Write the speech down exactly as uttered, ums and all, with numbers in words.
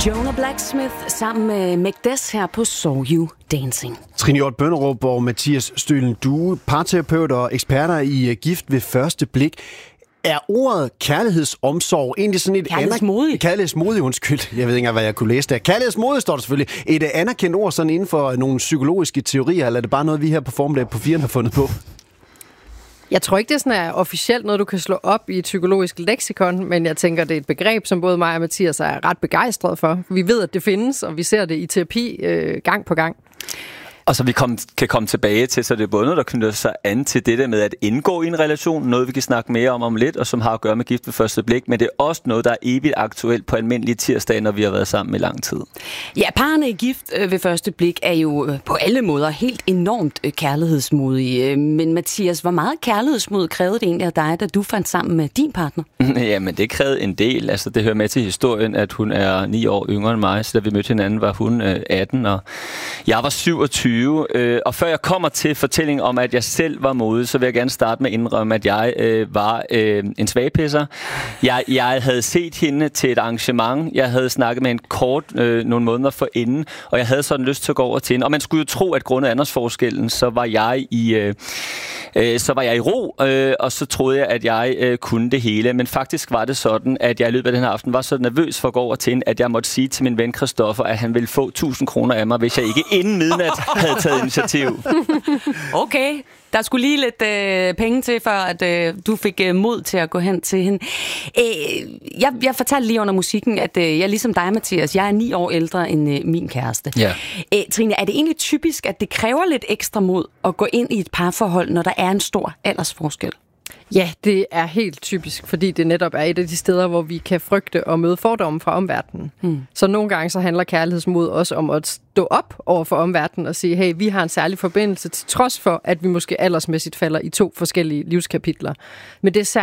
Jonah Blacksmith sammen med Mekdes her på Saw You Dancing. Trine Hjort Bønderup og Mathias Stølen Due, parterapeuter og eksperter i gift ved første blik. Er ordet kærlighedsomsorg egentlig sådan et... Kærlighedsmodig. Aner- kærlighedsmodig, undskyld. Jeg ved ikke engang, hvad jeg kunne læse der. Kærlighedsmodig står der selvfølgelig. Et anerkendt ord sådan inden for nogle psykologiske teorier, eller er det bare noget, vi her på Formiddag på firen har fundet på? Jeg tror ikke, det er sådan er officielt noget, du kan slå op i et psykologisk leksikon, men jeg tænker, det er et begreb, som både mig og Mathias er ret begejstret for. Vi ved, at det findes, og vi ser det i terapi øh, gang på gang. Og så vi kom, kan komme tilbage til, så det er både noget, der knytter sig an til det der med at indgå i en relation, noget vi kan snakke mere om om lidt, og som har at gøre med gift ved første blik, men det er også noget, der er evigt aktuelt på almindelige tirsdage, når vi har været sammen i lang tid. Ja, parerne i gift ved første blik er jo på alle måder helt enormt kærlighedsmodige. Men Mathias, hvor meget kærlighedsmod krævede det egentlig af dig, da du fandt sammen med din partner? Jamen, det krævede en del. Altså, det hører med til historien, at hun er ni år yngre end mig, så da vi mødte hinanden, var hun atten, og jeg var syvogtyve. Og før jeg kommer til fortællingen om, at jeg selv var modig, så vil jeg gerne starte med at indrømme, at jeg øh, var øh, en svagpisser. Jeg, jeg havde set hende til et arrangement. Jeg havde snakket med en kort øh, nogle måneder forinden, og jeg havde sådan lyst til at gå over til hende. Og man skulle jo tro, at grundet aldersforskellen, så var jeg i, øh, øh, så var jeg i ro, øh, og så troede jeg, at jeg øh, kunne det hele. Men faktisk var det sådan, at jeg i løbet af den her aften var så nervøs for at gå over til hende, at jeg måtte sige til min ven Christoffer, at han ville få tusind kroner af mig, hvis jeg ikke inden midnat havde taget initiativ. Okay, der skulle lige lidt øh, penge til, for at øh, du fik øh, mod til at gå hen til hende. Øh, jeg, jeg fortalte lige under musikken, at øh, jeg ligesom dig, Mathias, jeg er ni år ældre end øh, min kæreste. Ja. Øh, Trine, er det egentlig typisk, at det kræver lidt ekstra mod at gå ind i et parforhold, når der er en stor aldersforskel? Ja, det er helt typisk, fordi det netop er et af de steder, hvor vi kan frygte og møde fordomme fra omverdenen. Hmm. Så nogle gange så handler kærlighedsmod også om at stå op over for omverdenen og sige, hey, vi har en særlig forbindelse, til trods for, at vi måske aldersmæssigt falder i to forskellige livskapitler. Men det er